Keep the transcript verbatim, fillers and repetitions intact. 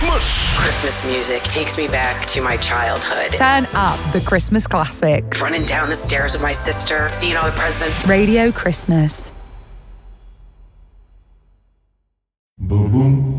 Mush. Christmas music takes me back to my childhood. Turn up the Christmas classics. Running down the stairs with my sister, seeing all the presents. Radio Christmas. Boom, boom.